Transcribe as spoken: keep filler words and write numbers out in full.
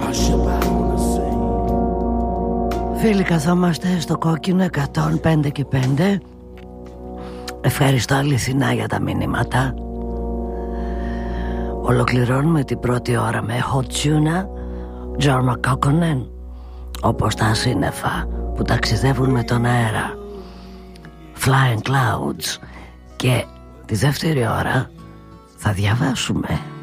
Φίλοι, καθόμαστε στο κόκκινο εκατόν πέντε και πέντε. Ευχαριστώ αληθινά για τα μηνύματα. Ολοκληρώνουμε την πρώτη ώρα με Hot Tuna, Jorma Kaukonen, όπως τα σύννεφα που ταξιδεύουν με τον αέρα, Flying Clouds. Και τη δεύτερη ώρα θα διαβάσουμε